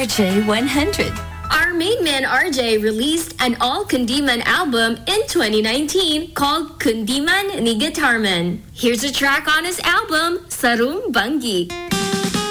RJ 100. Our main man RJ released an all Kundiman album in 2019 called Kundiman ni Guitarman. Here's a track on his album, Sarung Bangi.